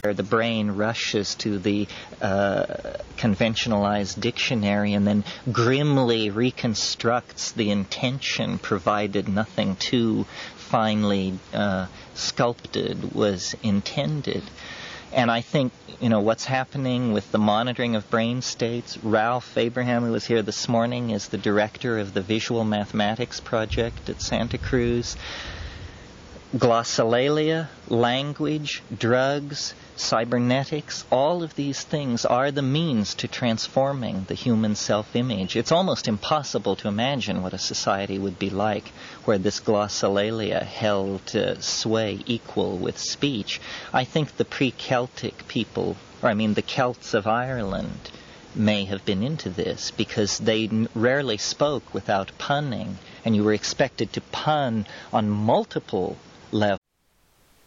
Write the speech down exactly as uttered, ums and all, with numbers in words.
The brain rushes to the uh, conventionalized dictionary and then grimly reconstructs the intention, provided nothing too finely uh, sculpted was intended. And I think, you know, what's happening with the monitoring of brain states, Ralph Abraham, who was here this morning, is the director of the Visual Mathematics Project at Santa Cruz. Glossolalia, language, drugs, cybernetics, all of these things are the means to transforming the human self-image. It's almost impossible to imagine what a society would be like where this glossolalia held uh, sway equal with speech. I think the pre-Celtic people, or I mean the Celts of Ireland, may have been into this because they n- rarely spoke without punning, and you were expected to pun on multiple levels.